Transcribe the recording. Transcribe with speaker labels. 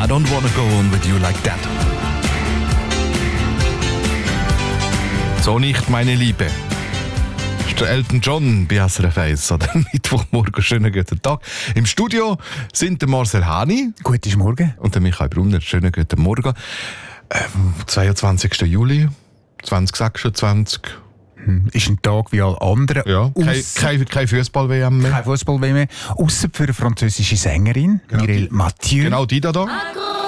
Speaker 1: I don't wanna go on with you like that. So nicht, meine Liebe. Das ist der Elton John bei SRF 1 an dem Mittwochmorgen. Schönen guten Tag. Im Studio sind der Marcel Hani.
Speaker 2: Guten Morgen.
Speaker 1: Und der Michael Brunner. Schönen guten Morgen. 22. Juli 2026.
Speaker 2: Ist ein Tag wie alle anderen.
Speaker 1: Ja, kein Fußball-WM mehr.
Speaker 2: Kein Fußball-WM mehr. Ausser für eine französische Sängerin,
Speaker 1: Genau,
Speaker 2: Mireille Mathieu.
Speaker 1: Genau, die da.